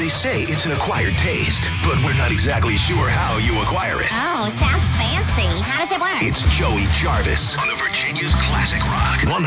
They say it's an acquired taste, but we're not exactly sure how you acquire it. Oh, sounds fancy. How does it work? It's Joey Jarvis on the Virginia's Classic Rock.